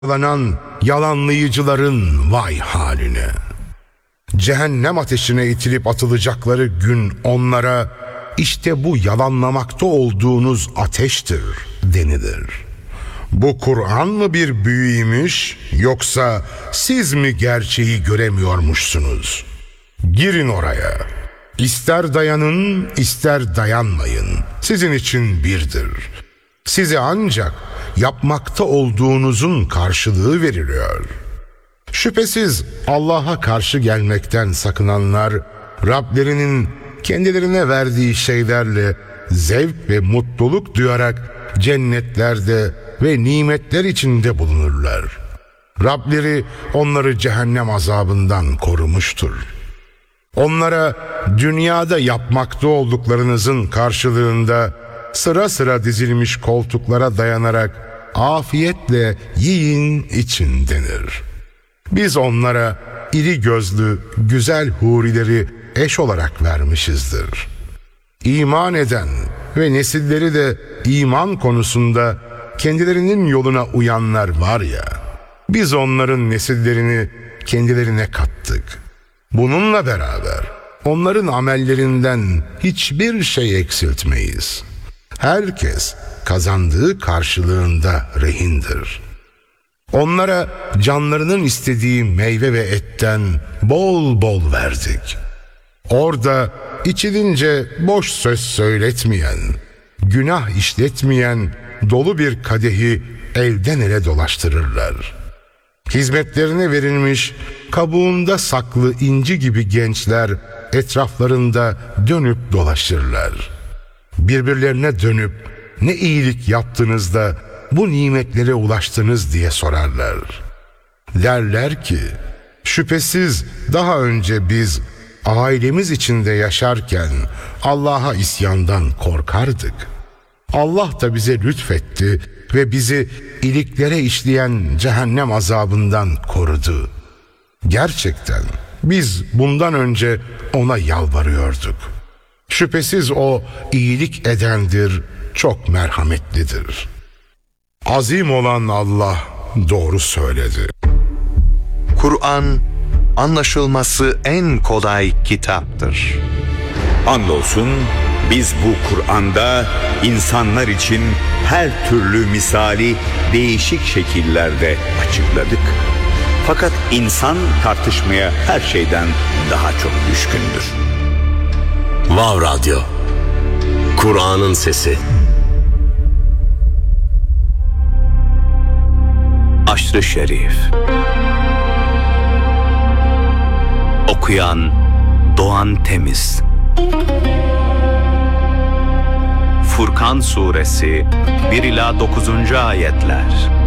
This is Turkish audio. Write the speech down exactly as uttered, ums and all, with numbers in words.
Yalanan yalanlayıcıların vay haline. Cehennem ateşine itilip atılacakları gün onlara işte bu yalanlamakta olduğunuz ateştir denilir. Bu Kur'an mı bir büyüymiş yoksa siz mi gerçeği göremiyormuşsunuz? Girin oraya. İster dayanın ister dayanmayın. Sizin için birdir. Size ancak yapmakta olduğunuzun karşılığı veriliyor. Şüphesiz Allah'a karşı gelmekten sakınanlar, Rablerinin kendilerine verdiği şeylerle zevk ve mutluluk duyarak cennetlerde ve nimetler içinde bulunurlar. Rableri onları cehennem azabından korumuştur. Onlara dünyada yapmakta olduklarınızın karşılığında sıra sıra dizilmiş koltuklara dayanarak afiyetle yiyin için denir. Biz onlara iri gözlü güzel hurileri eş olarak vermişizdir. İman eden ve nesilleri de iman konusunda kendilerinin yoluna uyanlar var ya, biz onların nesillerini kendilerine kattık. Bununla beraber onların amellerinden hiçbir şey eksiltmeyiz. Herkes kazandığı karşılığında rehindir. Onlara canlarının istediği meyve ve etten bol bol verdik. Orada içilince boş söz söyletmeyen, günah işletmeyen dolu bir kadehi elden ele dolaştırırlar. Hizmetlerine verilmiş kabuğunda saklı inci gibi gençler etraflarında dönüp dolaşırlar. Birbirlerine dönüp ne iyilik yaptınız da bu nimetlere ulaştınız diye sorarlar. Derler ki şüphesiz daha önce biz ailemiz içinde yaşarken Allah'a isyandan korkardık. Allah da bize lütfetti ve bizi iliklere işleyen cehennem azabından korudu. Gerçekten biz bundan önce ona yalvarıyorduk. Şüphesiz o iyilik edendir, çok merhametlidir. Azim olan Allah doğru söyledi. Kur'an anlaşılması en kolay kitaptır. Andolsun biz bu Kur'an'da insanlar için her türlü misali değişik şekillerde açıkladık. Fakat insan tartışmaya her şeyden daha çok düşkündür. Vav Radyo, Kur'an'ın sesi. Aşr-ı Şerif. Okuyan Doğan Temiz. Furkan Suresi bir ila dokuzuncu ayetler.